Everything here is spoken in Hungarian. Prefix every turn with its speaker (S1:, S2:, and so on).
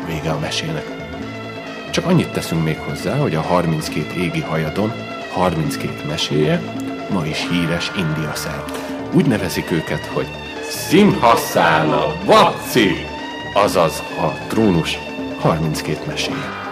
S1: vége a mesének. Csak annyit teszünk még hozzá, hogy a 32 égi hajadon 32 meséje ma is híres India szerte. Úgy nevezik őket, hogy Simhasana Vaci, azaz a trónus 32 meséje.